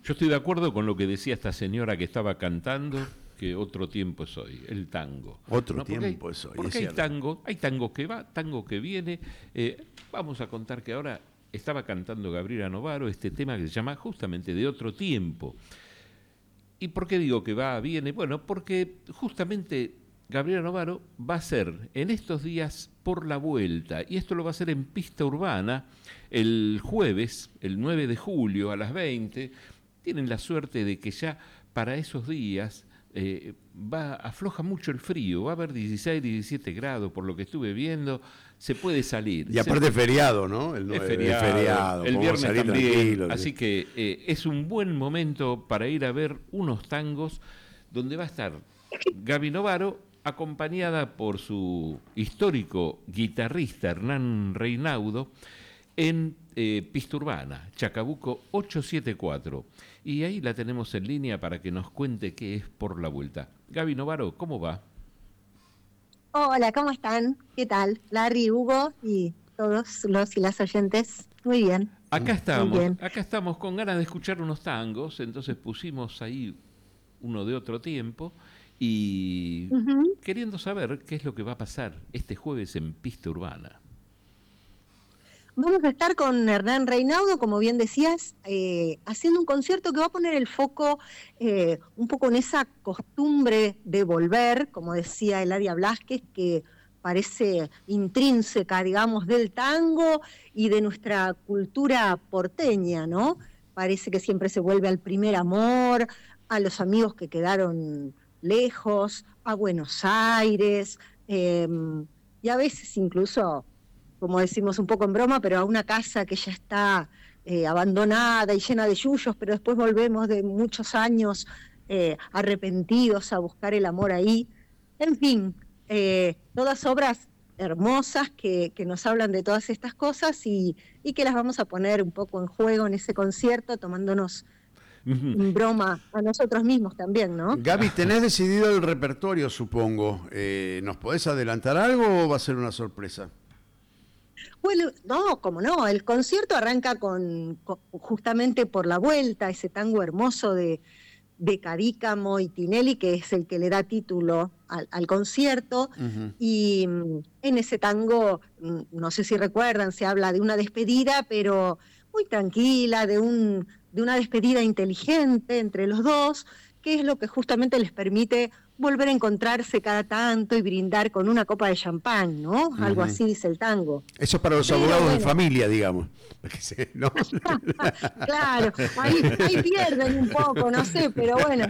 Yo estoy de acuerdo con lo que decía esta señora que estaba cantando, que otro tiempo es hoy, el tango. Otro tiempo es hoy. Porque hay tango que va, tango que viene. Vamos a contar que ahora estaba cantando Gabriela Novaro este tema que se llama justamente De Otro Tiempo. ¿Y por qué digo que va, viene? Bueno, porque justamente Gabriela Novaro va a ser en estos días Por la Vuelta, y esto lo va a hacer en Pista Urbana el jueves, el 9 de julio a las 20. Tienen la suerte de que ya para esos días afloja mucho el frío, va a haber 16, 17 grados, por lo que estuve viendo, se puede salir. Y aparte es feriado, ¿no? Es feriado, el viernes también, tranquilo, así que es un buen momento para ir a ver unos tangos donde va a estar Gaby Novaro, acompañada por su histórico guitarrista Hernán Reinaudo, en Pista Urbana, Chacabuco 874. Y ahí la tenemos en línea para que nos cuente qué es Por la Vuelta. Gaby Novaro, ¿cómo va? Hola, ¿cómo están? ¿Qué tal? Larry, Hugo y todos los y las oyentes. Muy bien. Acá estamos con ganas de escuchar unos tangos, entonces pusimos ahí uno de otro tiempo y queriendo saber qué es lo que va a pasar este jueves en Pista Urbana. Vamos a estar con Hernán Reinaudo, como bien decías, haciendo un concierto que va a poner el foco un poco en esa costumbre de volver, como decía Eladia Blasquez, que parece intrínseca, digamos, del tango y de nuestra cultura porteña, ¿no? Parece que siempre se vuelve al primer amor, a los amigos que quedaron lejos, a Buenos Aires, y a veces incluso, como decimos un poco en broma, pero a una casa que ya está abandonada y llena de yuyos, pero después volvemos de muchos años arrepentidos a buscar el amor ahí. En fin, todas obras hermosas que nos hablan de todas estas cosas y que las vamos a poner un poco en juego en ese concierto, tomándonos en broma a nosotros mismos también, ¿no? Gaby, tenés decidido el repertorio, supongo. ¿Nos podés adelantar algo o va a ser una sorpresa? Bueno, no, como no, el concierto arranca con justamente Por la Vuelta, ese tango hermoso de Cadícamo y Tinelli, que es el que le da título al concierto, y en ese tango, no sé si recuerdan, se habla de una despedida, pero muy tranquila, de una despedida inteligente entre los dos, que es lo que justamente les permite volver a encontrarse cada tanto y brindar con una copa de champán, ¿no? Algo así dice el tango. Eso es para los abogados de familia, digamos. ¿No? Claro, ahí pierden un poco, no sé, pero bueno.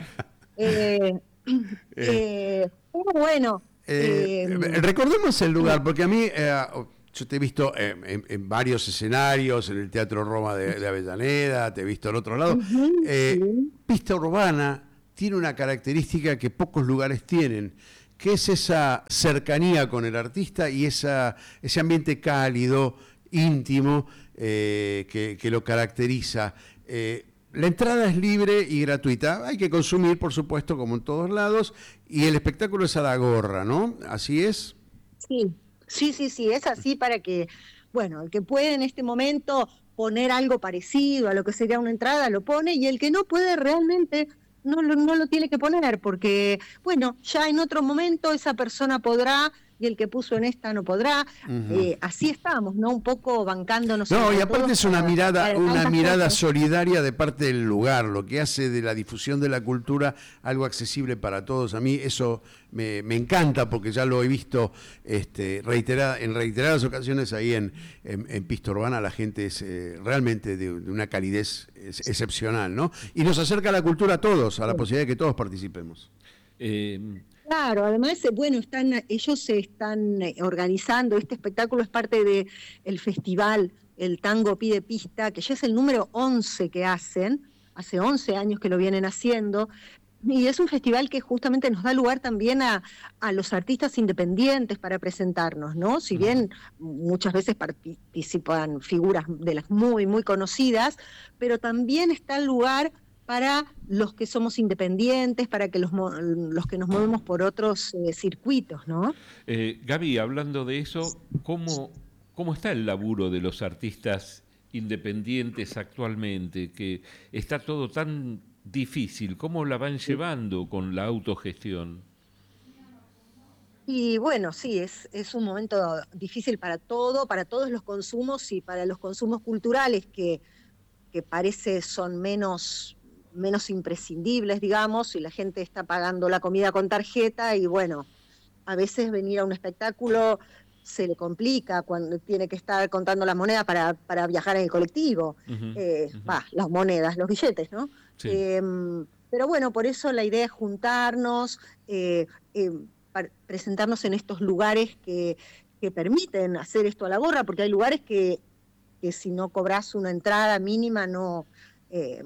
Bueno. Recordemos el lugar, porque a mí... yo te he visto en varios escenarios, en el Teatro Roma de Avellaneda, te he visto en otro lado. Sí. Pista Urbana tiene una característica que pocos lugares tienen, que es esa cercanía con el artista y ese ambiente cálido, íntimo, que lo caracteriza. La entrada es libre y gratuita. Hay que consumir, por supuesto, como en todos lados, y el espectáculo es a la gorra, ¿no? ¿Así es? Sí, es así para que, bueno, el que puede en este momento poner algo parecido a lo que sería una entrada, lo pone, y el que no puede realmente no lo tiene que poner, porque, bueno, ya en otro momento esa persona podrá, y el que puso en esta no podrá. Así estamos, ¿no? Un poco bancándonos. No, y aparte es una mirada solidaria de parte del lugar, lo que hace de la difusión de la cultura algo accesible para todos. A mí eso me encanta, porque ya lo he visto en reiteradas ocasiones ahí en Pista Urbana. La gente es realmente de una calidez excepcional, ¿no? Y nos acerca a la cultura a todos, a la posibilidad de que todos participemos. Claro, además, bueno, ellos se están organizando, este espectáculo es parte del festival El Tango Pide Pista, que ya es el número 11 que hacen, hace 11 años que lo vienen haciendo, y es un festival que justamente nos da lugar también a los artistas independientes para presentarnos, ¿no? Si bien muchas veces participan figuras de las muy, muy conocidas, pero también está el lugar para los que somos independientes, para que los que nos movemos por otros circuitos, ¿no? Gaby, hablando de eso, ¿cómo está el laburo de los artistas independientes actualmente, que está todo tan difícil, ¿cómo la van llevando con la autogestión? Y bueno, sí, es un momento difícil para todo, para todos los consumos y para los consumos culturales que parece son menos imprescindibles, digamos, y la gente está pagando la comida con tarjeta y bueno, a veces venir a un espectáculo se le complica cuando tiene que estar contando las monedas para viajar en el colectivo. Ujú, ujú. Las monedas, los billetes, ¿no? Sí, Eh, pero bueno, por eso la idea es juntarnos, eh, presentarnos en estos lugares que permiten hacer esto a la gorra, porque hay lugares que si no cobras una entrada mínima eh,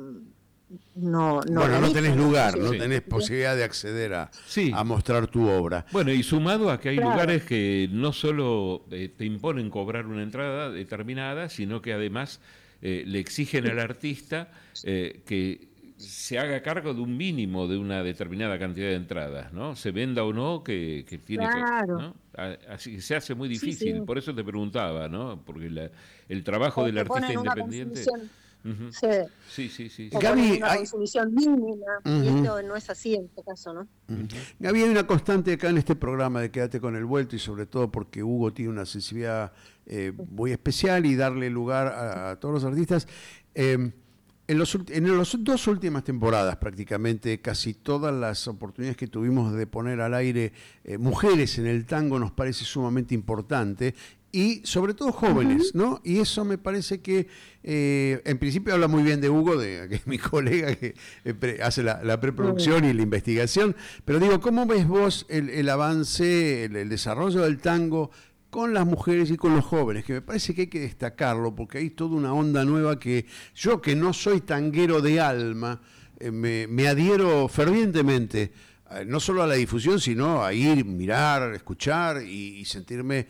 no Bueno, no tenés realizan. lugar, Entonces, no sí, tenés posibilidad de acceder sí. a mostrar tu obra. Bueno, y sumado a que hay claro, lugares que no solo te imponen cobrar una entrada determinada, sino que además le exigen al artista que se haga cargo de un mínimo de una determinada cantidad de entradas, ¿no? Se venda o no, que tiene que, claro, ¿no? Así que se hace muy sí, sí. difícil, por eso te preguntaba, ¿no? Porque el trabajo O del te artista ponen una independiente... consumición, Ujú. sí, Sí, sí, sí, o sí. ponen Gaby, una hay, consumición mínima, y ujú, esto no es así en este caso, ¿no? Ujú. Gaby, hay una constante acá en este programa de Quédate con el vuelto y sobre todo porque Hugo tiene una sensibilidad muy especial y darle lugar a todos los artistas. Eh, en las dos últimas temporadas, prácticamente, casi todas las oportunidades que tuvimos de poner al aire mujeres en el tango nos parece sumamente importante y sobre todo jóvenes, ¿no? Y eso me parece que, en principio habla muy bien de Hugo, que es mi colega que hace la preproducción y la investigación, pero digo, ¿cómo ves vos el avance, el desarrollo del tango con las mujeres y con los jóvenes? Que me parece que hay que destacarlo, porque hay toda una onda nueva que yo, que no soy tanguero de alma, me adhiero fervientemente, no solo a la difusión, sino a ir, mirar, escuchar y sentirme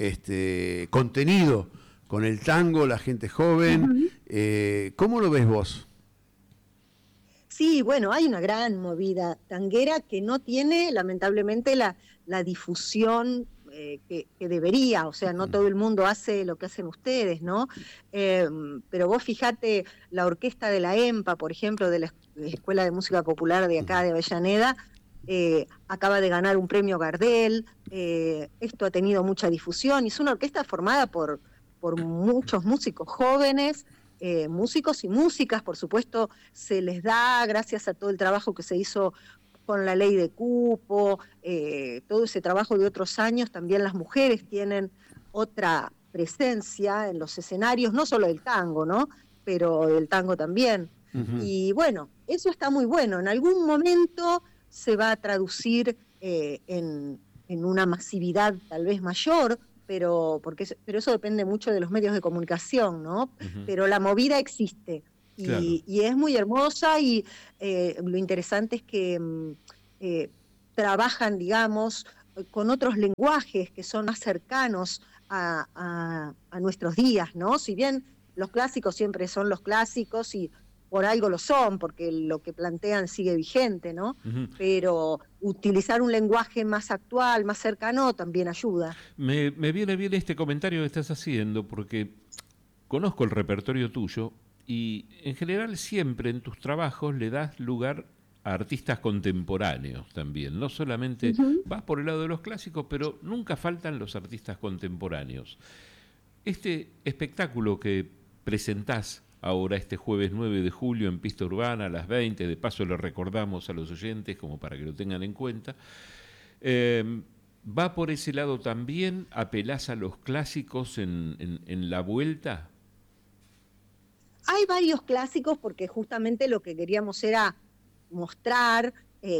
contenido con el tango, la gente joven. Ujú. ¿Cómo lo ves vos? Sí, bueno, hay una gran movida tanguera que no tiene, lamentablemente, la difusión que debería, o sea, no todo el mundo hace lo que hacen ustedes, ¿no? Eh, pero vos fijate, la orquesta de la EMPA, por ejemplo, de la Escuela de Música Popular de acá de Avellaneda, acaba de ganar un premio Gardel, esto ha tenido mucha difusión, y es una orquesta formada por muchos músicos jóvenes, músicos y músicas, por supuesto, se les da gracias a todo el trabajo que se hizo con la ley de cupo, todo ese trabajo de otros años, también las mujeres tienen otra presencia en los escenarios, no solo del tango, ¿no? Pero del tango también. Ujú. Y bueno, eso está muy bueno. En algún momento se va a traducir en una masividad tal vez mayor, pero eso depende mucho de los medios de comunicación, ¿no? Ujú. Pero la movida existe Claro. y es muy hermosa y lo interesante es que eh, trabajan, digamos, con otros lenguajes que son más cercanos a nuestros días, ¿no? Si bien los clásicos siempre son los clásicos y por algo lo son, porque lo que plantean sigue vigente, ¿no? Ujú. Pero utilizar un lenguaje más actual, más cercano, también ayuda. Me viene bien este comentario que estás haciendo porque conozco el repertorio tuyo y en general siempre en tus trabajos le das lugar a artistas contemporáneos también. No solamente Ujú. vas por el lado de los clásicos, pero nunca faltan los artistas contemporáneos. Este espectáculo que presentás ahora este jueves 9 de julio en Pista Urbana a las 20, de paso lo recordamos a los oyentes como para que lo tengan en cuenta, ¿va por ese lado también? ¿Apelás a los clásicos en la vuelta? Hay varios clásicos porque justamente lo que queríamos era mostrar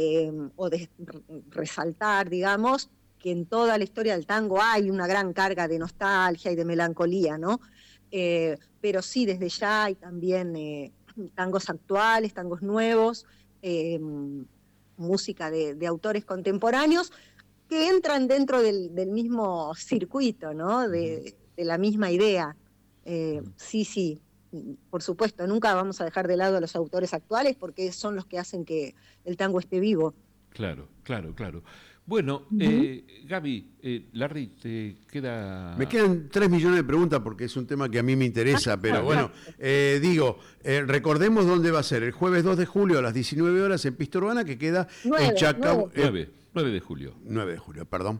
resaltar, digamos, que en toda la historia del tango hay una gran carga de nostalgia y de melancolía, ¿no? Pero sí, desde ya hay también tangos actuales, tangos nuevos, eh, música de autores contemporáneos que entran dentro del mismo circuito, ¿no? Ujú, De la misma idea. ujú. Sí, sí, por supuesto, nunca vamos a dejar de lado a los autores actuales porque son los que hacen que el tango esté vivo. Claro, claro, claro. Bueno, Gaby, Larry, te queda... Me quedan 3 millones de preguntas porque es un tema que a mí me interesa, pero bueno, recordemos dónde va a ser. El jueves 2 de julio a las 19 horas en Pista Urbana, que queda en Chacabuco. 9 de julio. 9 de julio, perdón.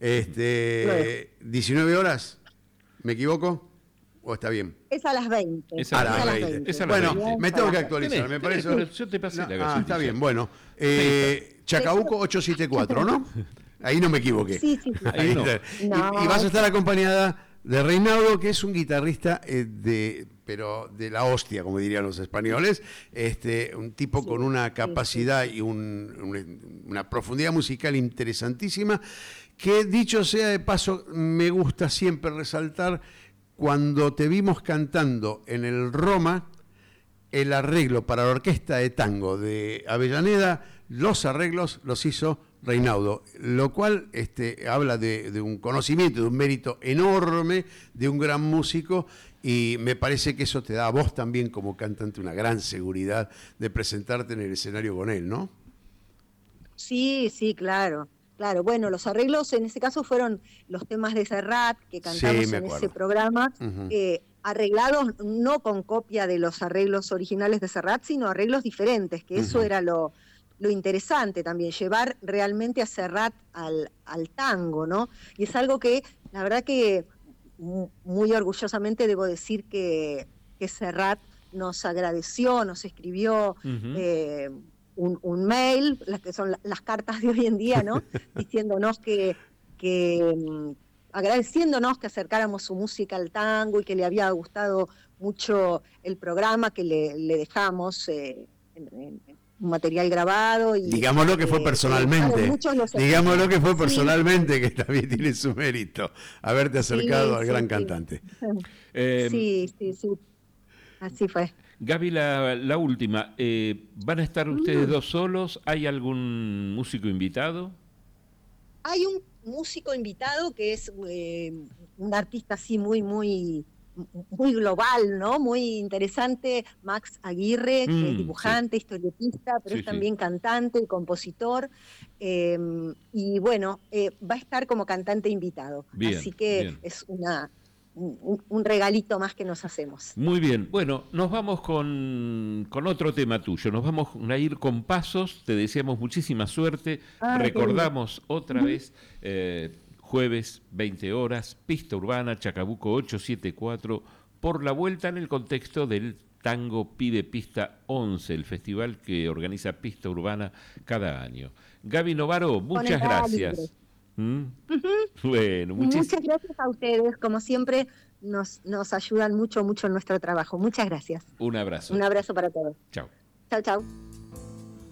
19 horas, ¿me equivoco? ¿O está bien? Es a las 20. Es a las 20. Bueno, me tengo que actualizar, me parece. Yo te pasé la gasolina. Está bien, bueno. Chacabuco 874, ¿no? Ahí no me equivoqué. Sí. Ahí no. Y vas a estar acompañada de Reinaldo, que es un guitarrista pero de la hostia, como dirían los españoles, un tipo con una capacidad y una profundidad musical interesantísima, que dicho sea de paso, me gusta siempre resaltar cuando te vimos cantando en el Roma, el arreglo para la orquesta de tango de Avellaneda, los arreglos los hizo Reinaldo, lo cual habla de un conocimiento, de un mérito enorme, de un gran músico, y me parece que eso te da a vos también como cantante una gran seguridad de presentarte en el escenario con él, ¿no? Sí, claro. Claro, bueno, los arreglos en ese caso fueron los temas de Serrat que cantamos en ese programa, arreglados no con copia de los arreglos originales de Serrat, sino arreglos diferentes, que eso era lo interesante también, llevar realmente a Serrat al tango, ¿no? Y es algo que, la verdad que muy orgullosamente debo decir que Serrat nos agradeció, nos escribió un mail, las que son las cartas de hoy en día, ¿no? Diciéndonos que agradeciéndonos que acercáramos su música al tango y que le había gustado mucho el programa que le dejamos un material grabado. Y, digámoslo que fue personalmente, digámoslo que fue personalmente, que también tiene su mérito, haberte acercado al gran cantante. Sí, así fue. Gaby, la última, ¿van a estar ustedes dos solos? ¿Hay algún músico invitado? Hay un músico invitado que es un artista así muy global, ¿no? Muy interesante, Max Aguirre, que es dibujante, historietista, pero es también cantante y compositor. Y bueno, va a estar como cantante invitado. Bien, así que es un regalito más que nos hacemos. Muy bien. Bueno, nos vamos con otro tema tuyo. Nos vamos a ir con Pasos. Te deseamos muchísima suerte. Recordamos otra vez, jueves, 20 horas, Pista Urbana, Chacabuco 874, por la vuelta en el contexto del Tango Pide Pista 11, el festival que organiza Pista Urbana cada año. Gaby Novaro, muchas gracias. Bueno, muchas gracias a ustedes, como siempre nos ayudan mucho en nuestro trabajo. Muchas gracias. Un abrazo. Un abrazo para todos. Chao. Chao.